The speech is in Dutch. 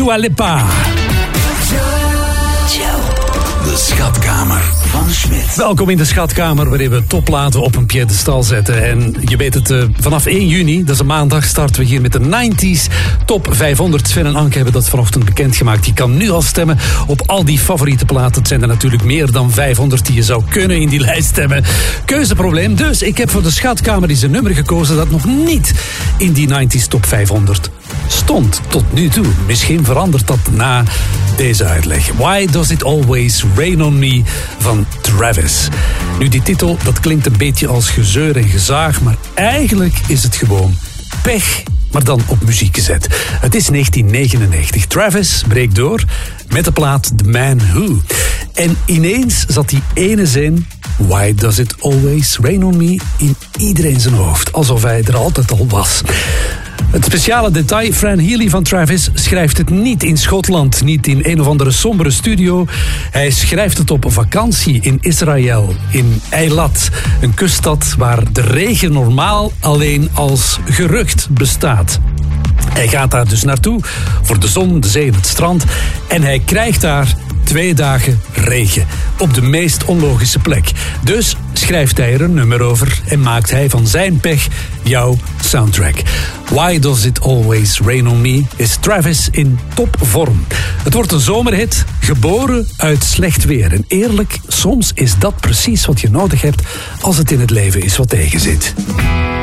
Dua Lipa. De schatkamer van Schmidt. Welkom in de schatkamer, waarin we topplaten op een piedestal zetten. En je weet het, vanaf 1 juni, dat is een maandag, starten we hier met de 90s Top 500. Sven en Anke hebben dat vanochtend bekendgemaakt. Je kan nu al stemmen op al die favoriete platen. Het zijn er natuurlijk meer dan 500 die je zou kunnen in die lijst stemmen. Keuzeprobleem, dus ik heb voor de schatkamer eens een nummer gekozen dat nog niet in die 90s Top 500 stond tot nu toe. Misschien verandert dat na deze uitleg. Why Does It Always Rain On Me van Travis. Nu, die titel, dat klinkt een beetje als gezeur en gezaag, maar eigenlijk is het gewoon pech, maar dan op muziek gezet. Het is 1999. Travis breekt door met de plaat The Man Who. En ineens zat die ene zin, Why Does It Always Rain On Me, in iedereen zijn hoofd. Alsof hij er altijd al was. Het speciale detail, Fran Healy van Travis schrijft het niet in Schotland, niet in een of andere sombere studio. Hij schrijft het op vakantie in Israël, in Eilat, een kuststad waar de regen normaal alleen als gerucht bestaat. Hij gaat daar dus naartoe voor de zon, de zee en het strand en hij krijgt daar 2 dagen regen op de meest onlogische plek. Dus schrijft hij er een nummer over en maakt hij van zijn pech jouw soundtrack. Why Does It Always Rain On Me is Travis in topvorm. Het wordt een zomerhit, geboren uit slecht weer. En eerlijk, soms is dat precies wat je nodig hebt als het in het leven is wat tegenzit.